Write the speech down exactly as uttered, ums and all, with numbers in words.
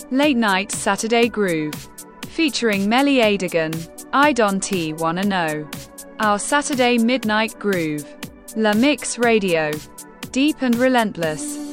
Late Night Saturday Groove. Featuring Melly Adigan. I Don T Wanna Know. Our Saturday Midnight Groove. La Mix Radio. Deep and relentless.